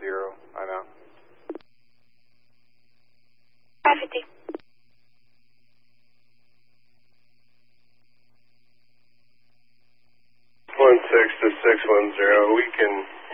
I know. 550. 16 to 610. We can